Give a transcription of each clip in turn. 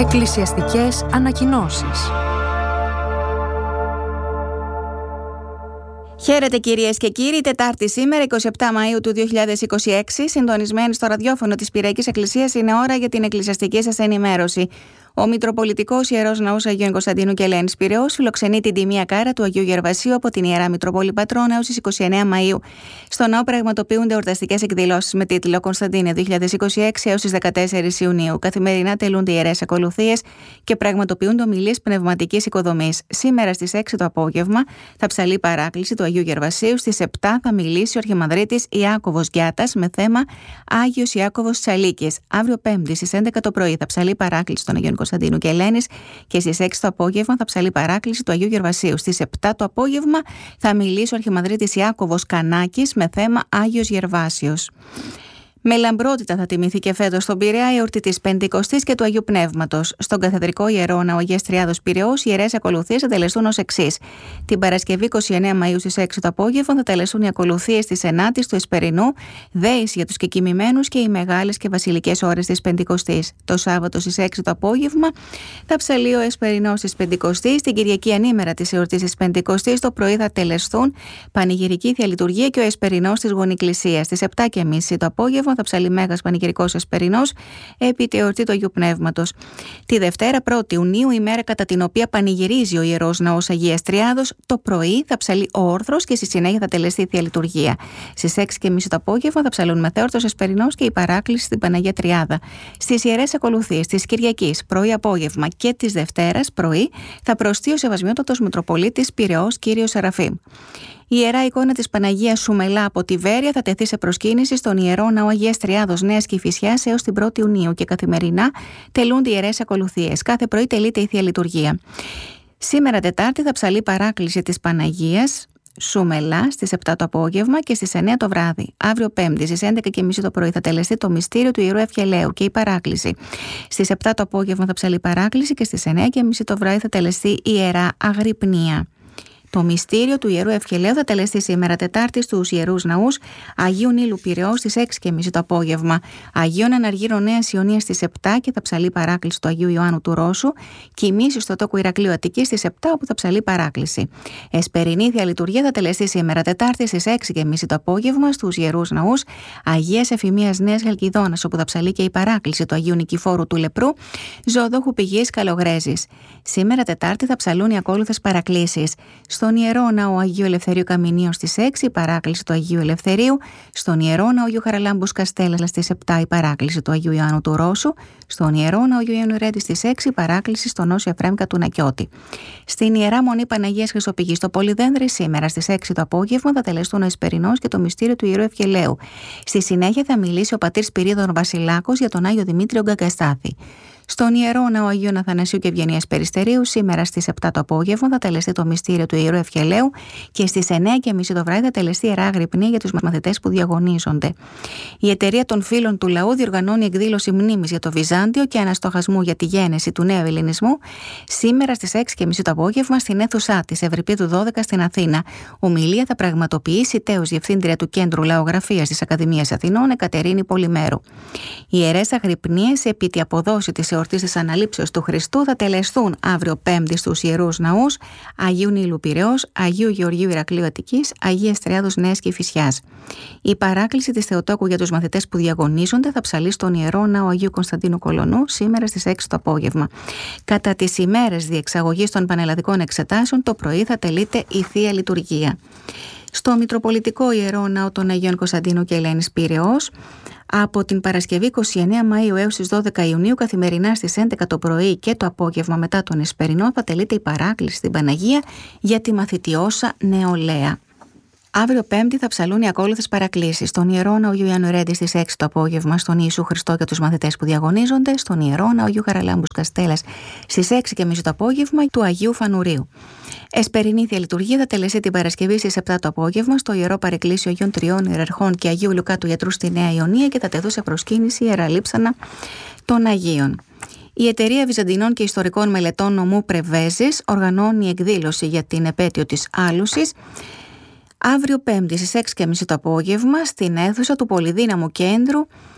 Εκκλησιαστικές ανακοινώσεις. Χαίρετε κυρίες και κύριοι, Τετάρτη σήμερα 27 Μαΐου του 2026, συντονισμένοι στο ραδιόφωνο της Πυραϊκής Εκκλησίας, είναι ώρα για την εκκλησιαστική σας ενημέρωση. Ο Μητροπολιτικός Ιερός Ναός Αγίων Κωνσταντίνου και Ελένης Πειραιώς φιλοξενεί την τιμία κάρα του Αγίου Γερβασίου από την Ιερά Μητρόπολη Πατρών έως τις 29 Μαΐου. Στο ναό πραγματοποιούνται εορταστικές εκδηλώσεις με τίτλο Κωνσταντίνε 2026 έως τις 14 Ιουνίου. Καθημερινά τελούνται ιερές ακολουθίες και πραγματοποιούνται ομιλίες πνευματικής οικοδομής. Σήμερα στις 6 το απόγευμα θα ψαλεί παράκληση του Αγίου Γερβασίου. Στις 7 θα μιλήσει ο Αρχιμανδρίτης Ιάκωβος Γιάτας με θέμα Άγιος Ιάκωβος Τσαλίκης. Αύριο Πέμπτη στις 11 το πρωί θα ψαλεί παράκληση των Αγίων Κωνσταντίνου και Ελένης και στις 6 το απόγευμα θα ψαλεί παράκληση του Αγίου Γερβασίου. Στις 7 το απόγευμα θα μιλήσει ο Αρχιμανδρίτης Ιάκωβος Κανάκης με θέμα Άγιος Γερβάσιος. Με λαμπρότητα θα τιμηθεί και φέτος στον Πειραιά η εορτή της Πεντηκοστής και του Αγίου Πνεύματος. Στον Καθεδρικό Ιερό Ναό Αγίας Τριάδος Πειραιώς, οι ιερές ακολουθίες θα τελεστούν ως εξής. Την Παρασκευή 29 Μαΐου στις 6 το απόγευμα θα τελεστούν οι ακολουθίες της Ενάτης του Εσπερινού, Δέης για τους κεκοιμημένους και οι μεγάλες και βασιλικές ώρες της Πεντηκοστής. Το Σάββατο στις 6 το απόγευμα θα ψαλεί ο Εσπερινός της Πεντηκοστής. Την Κυριακή ανήμερα της εορτής της Πεντηκοστής το πρωί θα τελεστούν πανηγυρική Θεία Λειτουργία και ο Εσπερινός της Γονικλησίας. Στις 7:30 το απόγευμα θα ψαλεί Μέγας Πανηγυρικός Εσπερινός επί τη εορτή του Αγίου Πνεύματος. Τη Δευτέρα 1η Ιουνίου, ημέρα κατά την οποία πανηγυρίζει ο Ιερός Ναός Αγίας Τριάδος, το πρωί θα ψαλεί ο όρθρος και στη συνέχεια θα τελεστεί η Θεία Λειτουργία. Στις 6:30 το απόγευμα θα ψαλούν Μεθέορτος Εσπερινός και η παράκληση στην Παναγία Τριάδα. Στις ιερές ακολουθίες της Κυριακής πρωί-απόγευμα και της Δευτέρας πρωί θα προστεί ο Σεβασμιότατος Μητροπολίτης Πειραιώς Κύριος Σεραφείμ. Η Ιερά εικόνα της Παναγίας Σουμελά από τη Βέρεια θα τεθεί σε προσκύνηση στον Ιερό Ναό Αγίας Τριάδος Νέας Κηφισιάς έως την 1η Ιουνίου και καθημερινά τελούνται οι ιερές ακολουθίες. Κάθε πρωί τελείται η Θεία Λειτουργία. Σήμερα Τετάρτη θα ψαλεί παράκληση της Παναγίας Σουμελά στις 7 το απόγευμα και στις 9 το βράδυ. Αύριο Πέμπτη στις 11:30 το πρωί θα τελεστεί το μυστήριο του Ιερού Ευχελαίου και η παράκληση. Στις 7 το απόγευμα θα ψαλεί παράκληση και στις 9:30 το βράδυ θα τελεστεί η Ιερά Αγρυπνία. Το μυστήριο του Ιερού Ευχελαίου θα τελεστεί σήμερα Τετάρτη στους Ιερούς Ναούς Αγίου Νείλου Πειραιώς στις 6:30 το απόγευμα. Αγίων Αναργύρων Νέας Ιωνίας στις 7 και θα ψαλεί παράκληση του Αγίου Ιωάννου του Ρώσου. Κοιμήσει στο τόκο Ηρακλείου Αττικής στις 7 όπου θα ψαλεί παράκληση. Εσπερινή Θεία Λειτουργία θα τελεστεί σήμερα Τετάρτη στις 6:30 το απόγευμα στους Ιερούς Ναούς Αγίας Εφημίας Νέας Χαλκιδόνας όπου θα ψαλεί και η παράκληση του Αγίου Νικηφόρου του Λεπρού, Ζωοδόχου Πηγής Καλογρέζης. Σήμερα Τετάρτη θα ψαλούν οι ακόλουθες παρακλήσεις. Στον Ιερό Ναό Αγίου Ελευθερίου Καμινίων στις 6 η παράκληση του Αγίου Ελευθερίου. Στον Ιερό Ναό Αγίου Χαραλάμπου Καστέλλας στις 7 η παράκληση του Αγίου Ιωάννου του Ρώσου. Στον Ιερό Ναό Αγίου Ιαννουρέντη στις 6 η παράκληση στον Όσιο Εφραίμ Κατουνακιώτη. Στην Ιερά Μονή Παναγίας Χρυσοπηγής στο Πολυδένδρη σήμερα στις 6 το απόγευμα θα τελεστούν ο Εσπερινός και το μυστήριο του Ιερού Ευχελαίου. Στη συνέχεια θα μιλήσει ο πατήρ Σπυρίδων Βασιλάκος για τον Άγιο Δημήτριο Γκαγκαστάθη. Στον Ιερό Ναό Αγίου Αθανασίου και Ευγενίας Περιστερίου, σήμερα στις 7 το απόγευμα θα τελεστεί το μυστήριο του Ιερού Ευχελαίου και στις 9:30 το βράδυ θα τελεστεί η Ιερά Αγρυπνία για τους μαθητές που διαγωνίζονται. Η Εταιρεία των Φίλων του Λαού διοργανώνει εκδήλωση μνήμης για το Βυζάντιο και αναστοχασμού για τη γέννηση του νέου ελληνισμού, σήμερα στις 6:30 το απόγευμα στην αίθουσά της Ευρυπίδου 12 στην Αθήνα. Ομιλία θα πραγματοποιήσει τέος Διευθύντρια του Κέντρου Λαογραφίας της Ακαδημίας Αθηνών, Εκατερίνη Πολυμέρου. Οι ιερές αγρυπνίες επί τη αποδόση της εορτής της Αναλήψεως του Χριστού θα τελεστούν αύριο Πέμπτη στους Ιερούς Ναούς Αγίου Νείλου Πειραιώς, Αγίου Γεωργίου Ηρακλείου Αττικής, Αγίας Τριάδος Νέας Κηφισιάς. Η παράκληση της Θεοτόκου για τους μαθητές που διαγωνίζονται θα ψαλεί στον Ιερό Ναό Αγίου Κωνσταντίνου Κολονού σήμερα στις 6 το απόγευμα. Κατά τις ημέρες διεξαγωγής των πανελλαδικών εξετάσεων το πρωί θα τελείται η Θεία Λειτουργία. Στο Μητροπολιτικό Ιερό Ναό των Αγίων Κωνσταντίνου και Ελένης Πειραιώς, από την Παρασκευή 29 Μαΐου έως τις 12 Ιουνίου καθημερινά στις 11 το πρωί και το απόγευμα μετά τον Εσπερινό θα τελείται η παράκληση στην Παναγία για τη μαθητιώσα νεολαία. Αύριο Πέμπτη θα ψαλούν οι ακόλουθες παρακλήσεις. Στον Ιερό Ναό Αγίου Ιαννουρέντη στις 6 το απόγευμα, στον Ιησού Χριστό και τους μαθητές που διαγωνίζονται, στον Ιερό Ναό Αγίου Χαραλάμπου Καστέλλας στις 6:30 το απόγευμα του Αγίου Φανουρίου. Εσπερινή Θεία Λειτουργία θα τελεστεί την Παρασκευή στις 7 το απόγευμα στο Ιερό Παρεκκλήσιο Αγίων Τριών Ιεραρχών και Αγίου Λουκά του Γιατρού στη Νέα Ιωνία και θα τεθούν σε προσκύνηση ιεραλείψανα των Αγίων. Η Εταιρεία Βυζαντινών και Ιστορικών Μελετών Νομού Πρεβέζης οργανώνει εκδήλωση για την επέτειο της Άλουσης αύριο Πέμπτη στις 6:30 το απόγευμα στην αίθουσα του Πολυδύναμου Κέντρου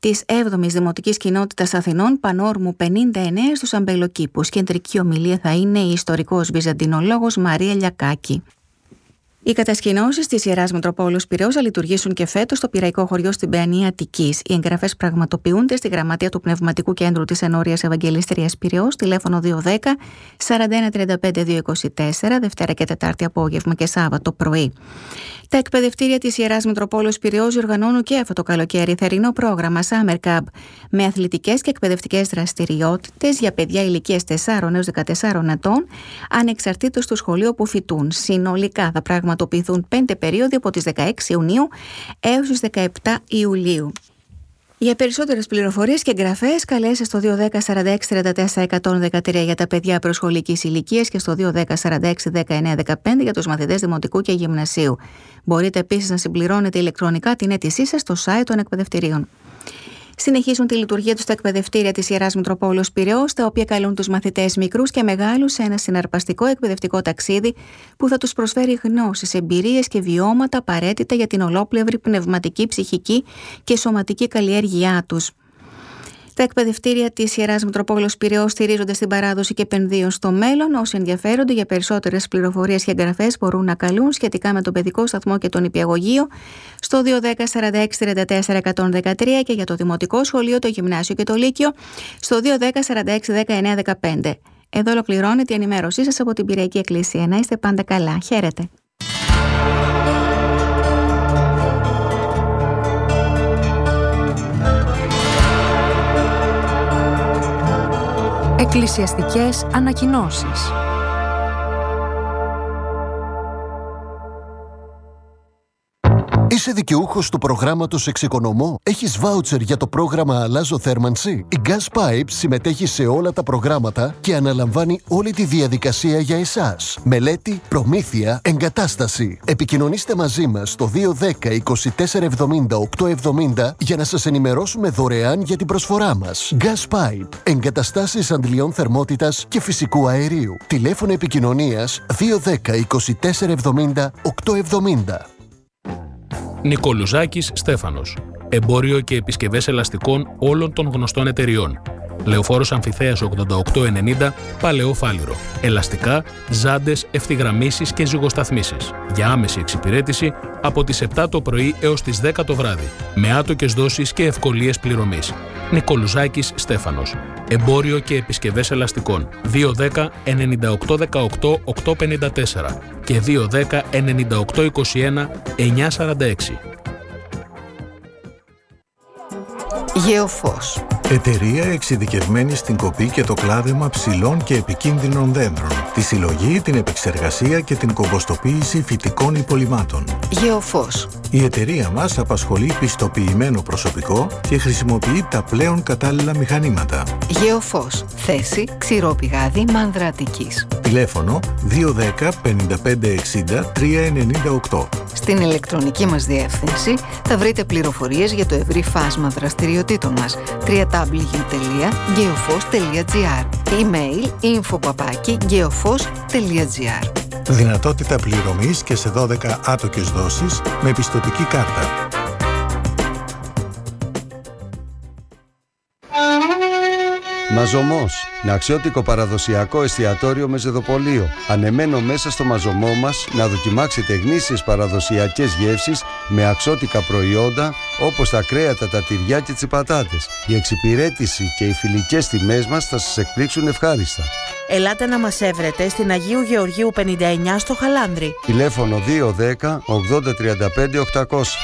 της 7ης Δημοτικής Κοινότητας Αθηνών Πανόρμου 59 στους Αμπελοκήπους. Κεντρική ομιλία θα είναι η ιστορικός βυζαντινολόγος Μαρία Λιακάκη. Οι κατασκηνώσεις της Ιεράς Μητροπόλεως Πειραιώς θα λειτουργήσουν και φέτος στο Πειραϊκό χωριό στην Παιανία Αττικής. Οι εγγραφές πραγματοποιούνται στη Γραμματεία του Πνευματικού Κέντρου της Ενόρειας Ευαγγελίστριας Πειραιώς, τηλέφωνο 210 41 35 224, Δευτέρα και Τετάρτη απόγευμα και Σάββατο πρωί. Τα εκπαιδευτήρια της Ιεράς Μητροπόλεως Πειραιώς διοργανώνουν και αυτό το καλοκαίρι θερινό πρόγραμμα Summer Camp με αθλητικές και εκπαιδευτικές δραστηριότητες για παιδιά ηλικίας 4 έως 14 ετών, ανεξαρτήτως του σχολείου που φοιτούν. Συνολικά θα πραγματοποιηθούν 5 περίοδοι από τις 16 Ιουνίου έως τις 17 Ιουλίου. Για περισσότερες πληροφορίες και εγγραφές καλέστε στο 210 46 34 113 για τα παιδιά προσχολικής ηλικίας και στο 210 46 19 15 για τους μαθητές δημοτικού και γυμνασίου. Μπορείτε επίσης να συμπληρώνετε ηλεκτρονικά την αίτησή σας στο site των εκπαιδευτηρίων. Συνεχίζουν τη λειτουργία τους τα εκπαιδευτήρια της Ιεράς Μητροπόλεως Πειραιώς, τα οποία καλούν τους μαθητές μικρούς και μεγάλους σε ένα συναρπαστικό εκπαιδευτικό ταξίδι που θα τους προσφέρει γνώσεις, εμπειρίες και βιώματα απαραίτητα για την ολόπλευρη πνευματική, ψυχική και σωματική καλλιέργειά τους. Τα εκπαιδευτήρια της Ιεράς Μητροπόλεως Πειραιώς στηρίζονται στην παράδοση και επενδύουν στο μέλλον. Όσοι ενδιαφέρονται για περισσότερες πληροφορίες και εγγραφές μπορούν να καλούν σχετικά με τον παιδικό σταθμό και τον υπηαγωγείο στο 210 46 34 113 και για το δημοτικό σχολείο, το γυμνάσιο και το λύκειο στο 210 46 19 15. Εδώ ολοκληρώνεται η ενημέρωσή σας από την Πειραϊκή Εκκλησία. Να είστε πάντα καλά. Χαίρετε. Εκκλησιαστικές ανακοινώσεις. Είσαι δικαιούχος του προγράμματος Εξοικονομώ? Έχεις βάουτσερ για το πρόγραμμα Αλλάζω Θέρμανση? Η Gas Pipes συμμετέχει σε όλα τα προγράμματα και αναλαμβάνει όλη τη διαδικασία για εσάς. Μελέτη, προμήθεια, εγκατάσταση. Επικοινωνήστε μαζί μας στο 210 24 70 870 για να σας ενημερώσουμε δωρεάν για την προσφορά μας. Gas Pipe. Εγκαταστάσεις αντλιών θερμότητας και φυσικού αερίου. Τηλέφωνο επικοινωνίας 210 24 70 870. Νικολουζάκης Στέφανος. Εμπόριο και επισκευές ελαστικών όλων των γνωστών εταιριών. Λεωφόρος Αμφιθέας 8890, Παλαιό Φάληρο. Ελαστικά, ζάντες, ευθυγραμμίσεις και ζυγοσταθμίσεις. Για άμεση εξυπηρέτηση από τις 7 το πρωί έως τις 10 το βράδυ. Με άτοκες δόσεις και ευκολίες πληρωμής. Νικολουζάκης Στέφανος. Εμπόριο και επισκευές ελαστικών. 210 98 18 854 και 210 98 21 946. Γεωφός. Εταιρεία εξειδικευμένη στην κοπή και το κλάδεμα ψηλών και επικίνδυνων δέντρων, τη συλλογή, την επεξεργασία και την κομποστοποίηση φυτικών υπολειμμάτων. Γεωφός. Η εταιρεία μας απασχολεί πιστοποιημένο προσωπικό και χρησιμοποιεί τα πλέον κατάλληλα μηχανήματα. Γεωφός. Θέση Ξηρόπηγάδη Μάνδρα Αττικής. Τηλέφωνο 210 55 60 398. Στην ηλεκτρονική μας διεύθυνση θα βρείτε πληροφορίες για το ευρύ φάσμα δραστηριοτήτων μας. www.geofos.gr. Email info@geofos.gr. Δυνατότητα πληρωμής και σε 12 άτοκες δόσεις με πιστωτική κάρτα. Μαζωμός, αξιότικο παραδοσιακό εστιατόριο με ζεδοπολείο. Ανεμένο μέσα στο μαζωμό μας να δοκιμάξετε γνήσιες παραδοσιακές γεύσεις με αξιότικα προϊόντα όπως τα κρέατα, τα τυριά και τις πατάτες. Η εξυπηρέτηση και οι φιλικές τιμές μας θα σας εκπλήξουν ευχάριστα. Ελάτε να μας έβρετε στην Αγίου Γεωργίου 59 στο Χαλάνδρι. Τηλέφωνο 210 80 35 800.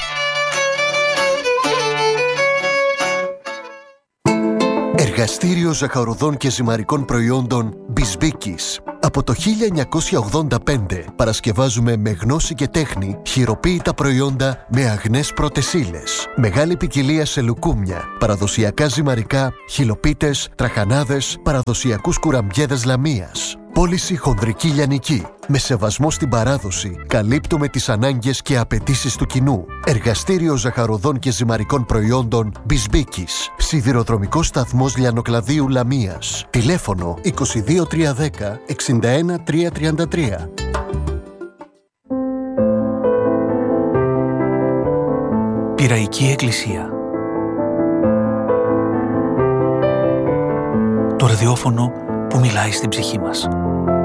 Εργαστήριο ζαχαροδών και ζυμαρικών προϊόντων Μπισμπίκης. Από το 1985 παρασκευάζουμε με γνώση και τέχνη χειροποίητα προϊόντα με αγνές πρώτες ύλες. Μεγάλη ποικιλία σε λουκούμια, παραδοσιακά ζυμαρικά, χυλοπίτες, τραχανάδες, παραδοσιακούς κουραμπιέδες λαμίας. Πώληση χονδρική λιανική. Με σεβασμό στην παράδοση, καλύπτουμε τις ανάγκες και απαιτήσεις του κοινού. Εργαστήριο ζαχαροδών και ζυμαρικών προϊόντων Μπισμπίκης. Σιδηροδρομικός σταθμός Λιανοκλαδίου Λαμίας. Τηλέφωνο 22 310 61 333. Πειραϊκή Εκκλησία. Το ραδιόφωνο που μιλάει στην ψυχή μας.